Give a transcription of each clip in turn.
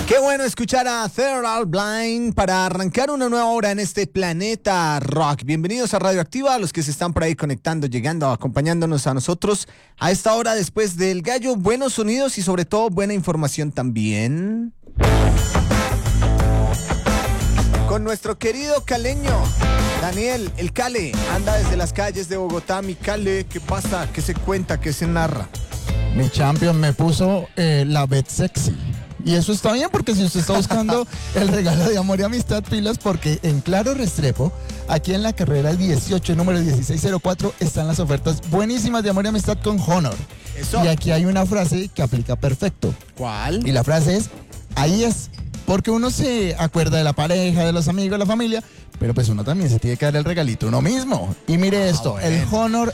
Qué bueno escuchar a Third Eye Blind para arrancar una nueva hora en este planeta rock. Bienvenidos a Radioactiva, a los que se están por ahí conectando, llegando, acompañándonos a nosotros a esta hora después del gallo. Buenos sonidos y sobre todo buena información también. Con nuestro querido caleño, Daniel, el Cale, anda desde las calles de Bogotá. Mi Cale, ¿qué pasa? ¿Qué se cuenta? ¿Qué se narra? Mi champion me puso la Bet Sexy. Y eso está bien, porque si usted está buscando el regalo de amor y amistad, pilas, porque en Claro Restrepo, aquí en la carrera 18, número 1604, están las ofertas buenísimas de amor y amistad con Honor. Eso. Y aquí hay una frase que aplica perfecto. ¿Cuál? Y la frase es, ahí es, porque uno se acuerda de la pareja, de los amigos, de la familia, pero pues uno también se tiene que dar el regalito uno mismo. Y mire esto, bueno. El Honor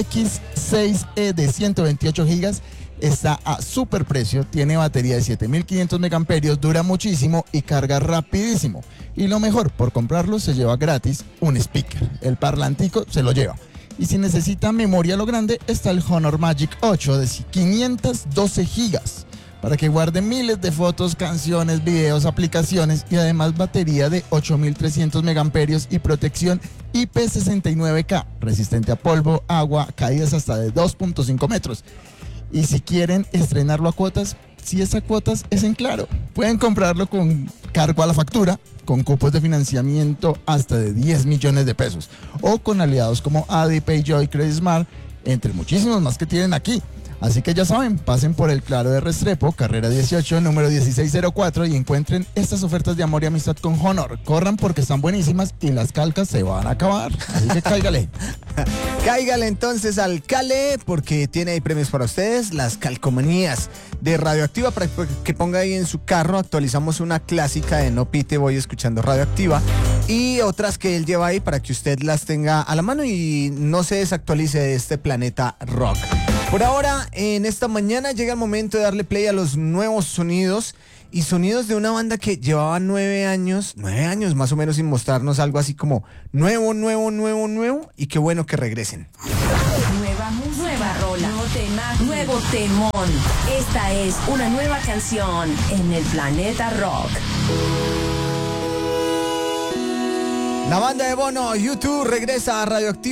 X6E de 128 gigas está a super precio, tiene batería de 7500 megamperios, dura muchísimo y carga rapidísimo. Y lo mejor, por comprarlo se lleva gratis un speaker, el parlantico se lo lleva. Y si necesita memoria a lo grande, está el Honor Magic 8 de 512 gigas, para que guarde miles de fotos, canciones, videos, aplicaciones y además batería de 8300 megamperios y protección IP69K, resistente a polvo, agua, caídas hasta de 2.5 metros. Y si quieren estrenarlo a cuotas, si es a cuotas, es en Claro. Pueden comprarlo con cargo a la factura, con cupos de financiamiento hasta de 10 millones de pesos, o con aliados como Adi, PayJoy, Credit Smart, entre muchísimos más que tienen aquí. Así que ya saben, pasen por el Claro de Restrepo, carrera 18, número 1604, y encuentren estas ofertas de amor y amistad con Honor. Corran porque están buenísimas y las calcas se van a acabar. Así que cáigale. Cáigale entonces al Cale, porque tiene ahí premios para ustedes, las calcomanías de Radioactiva, para que ponga ahí en su carro. Actualizamos una clásica de No Pite, voy escuchando Radioactiva, y otras que él lleva ahí para que usted las tenga a la mano y no se desactualice de este planeta rock. Por ahora, en esta mañana llega el momento de darle play a los nuevos sonidos y sonidos de una banda que llevaba 9 años más o menos sin mostrarnos algo así como nuevo, y qué bueno que regresen. Nueva rola, nuevo tema, nuevo temón. Esta es una nueva canción en el planeta rock. La banda de Bono, U2, regresa a Radioactiva.